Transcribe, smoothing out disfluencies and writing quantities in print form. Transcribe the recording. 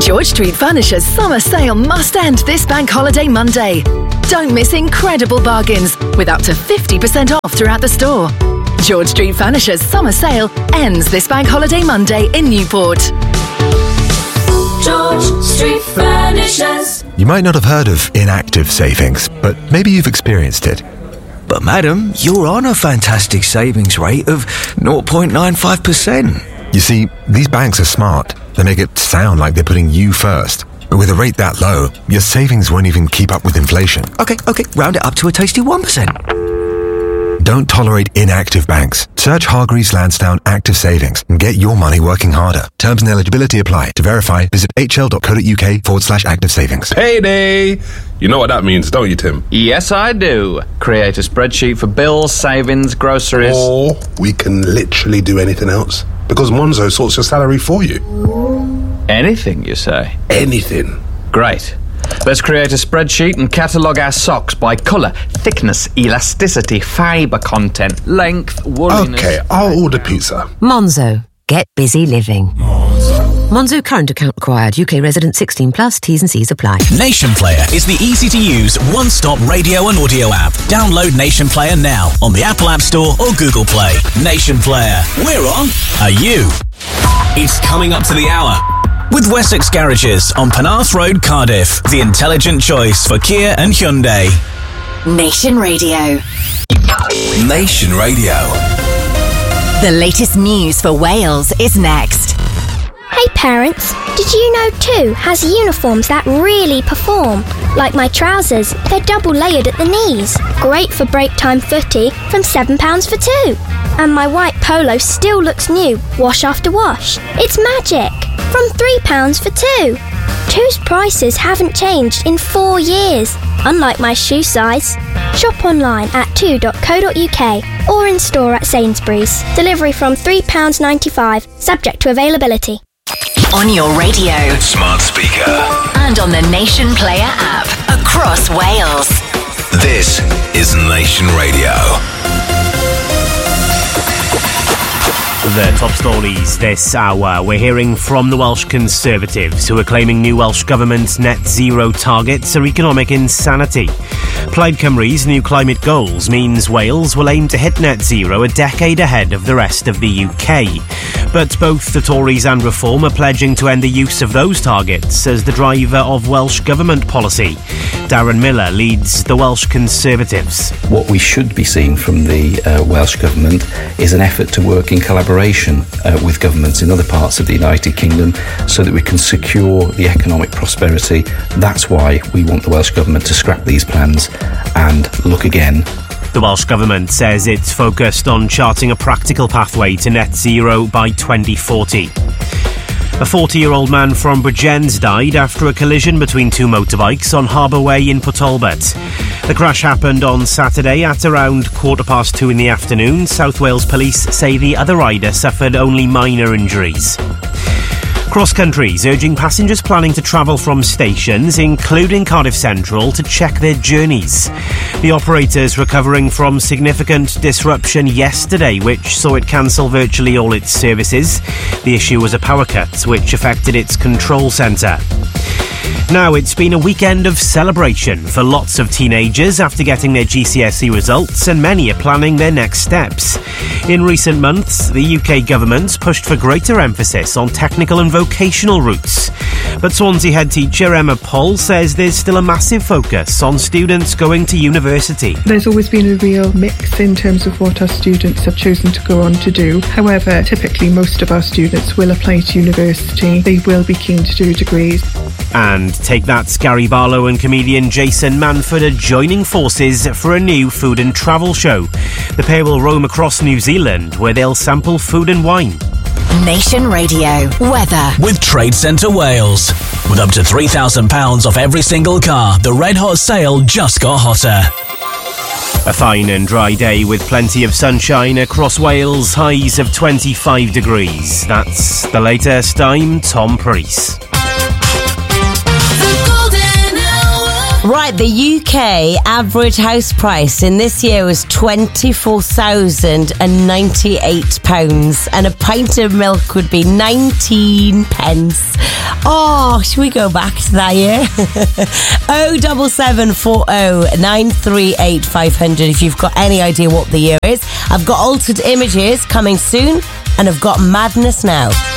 George Street Furniture's summer sale must end this Bank Holiday Monday. Don't miss incredible bargains with up to 50% off throughout the store. George Street Furniture's summer sale ends this Bank Holiday Monday in Newport. George Street Furnitures. You might not have heard of inactive savings, but maybe you've experienced it. But madam, you're on a fantastic savings rate of 0.95%. You see, these banks are smart. They make it sound like they're putting you first. But with a rate that low, your savings won't even keep up with inflation. Okay, round it up to a tasty 1%. Don't tolerate inactive banks. Search Hargreaves Lansdowne Active Savings and get your money working harder. Terms and eligibility apply. To verify, visit hl.co.uk/active savings. Payday! You know what that means, don't you, Tim? Yes, I do. Create a spreadsheet for bills, savings, groceries. Or we can literally do anything else. Because Monzo sorts your salary for you. Anything, you say? Anything. Great. Let's create a spreadsheet and catalogue our socks by colour, thickness, elasticity, fibre content, length, wooliness... Okay, I'll order pizza. Monzo. Get busy living. Monzo current account required. UK resident 16 plus. T's and C's apply. Nation Player is the easy-to-use, one-stop radio and audio app. Download Nation Player now on the Apple App Store or Google Play. Nation Player. We're on. Are you? It's coming up to the hour. With Wessex Garages on Penarth Road, Cardiff. The intelligent choice for Kia and Hyundai. Nation Radio. Nation Radio. The latest news for Wales is next. Hey parents, did you know 2 has uniforms that really perform? Like my trousers, they're double layered at the knees. Great for break time footy from £7 for 2. And my white polo still looks new, wash after wash. It's magic! From £3 for 2. 2's prices haven't changed in 4 years, unlike my shoe size. Shop online at 2.co.uk or in store at Sainsbury's. Delivery from £3.95, subject to availability. On your radio, Smart speaker. and on the Nation Player app across Wales. This is Nation Radio. The top stories this hour. We're hearing from the Welsh Conservatives, who are claiming new Welsh Government's net zero targets are economic insanity. Plaid Cymru's new climate goals means Wales will aim to hit net zero a decade ahead of the rest of the UK. But both the Tories and Reform are pledging to end the use of those targets as the driver of Welsh Government policy. Darren Miller leads the Welsh Conservatives. What we should be seeing from the Welsh Government is an effort to work in collaboration with governments in other parts of the United Kingdom so that we can secure the economic prosperity. That's why we want the Welsh Government to scrap these plans and look again. The Welsh Government says it's focused on charting a practical pathway to net zero by 2040. A 40-year-old man from Bridgends died after a collision between 2 motorbikes on Harbour Way in Port Talbot. The crash happened on Saturday at around 2:15 in the afternoon. South Wales Police say the other rider suffered only minor injuries. Cross Country's urging passengers planning to travel from stations, including Cardiff Central, to check their journeys. The operator's recovering from significant disruption yesterday, which saw it cancel virtually all its services. The issue was a power cut, which affected its control centre. Now, it's been a weekend of celebration for lots of teenagers after getting their GCSE results, and many are planning their next steps. In recent months, the UK government pushed for greater emphasis on technical and vocational routes. But Swansea head teacher Emma Poll says there's still a massive focus on students going to university. There's always been a real mix in terms of what our students have chosen to go on to do. However, typically most of our students will apply to university. They will be keen to do degrees. And Take That's Gary Barlow and comedian Jason Manford are joining forces for a new food and travel show. The pair will roam across New Zealand, where they'll sample food and wine. Nation Radio weather with Trade Centre Wales. With up to £3,000 off every single car, the red hot sale just got hotter. A fine and dry day with plenty of sunshine across Wales, highs of 25 degrees. That's the latest. I'm Tom Preece. Right, the UK average house price in this year was £24,098, and a pint of milk would be 19 pence. Oh, should we go back to that year? 07740 938 500 if you've got any idea what the year is. I've got Altered Images coming soon, and I've got Madness now.